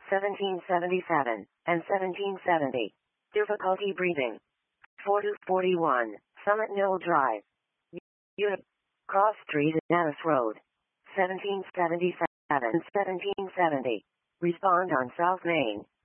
1777, and 1770. Difficulty breathing. 4241, Summit Mill Drive. Unit. Cross Street, Nattis Road. 1777, 1770. Respond on South Main.